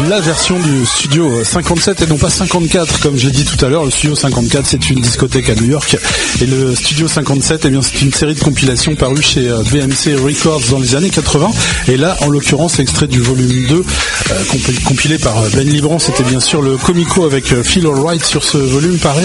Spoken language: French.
la version du Studio 57 et non pas 54 comme je l'ai dit tout à l'heure. Le Studio 54 c'est une discothèque à New York et le Studio 57 eh bien c'est une série de compilations parues chez BMC Records dans les années 80 et là en l'occurrence l'extrait du volume 2 compilé par Ben Libran, c'était bien sûr le Comico avec Feel Alright sur ce volume pareil.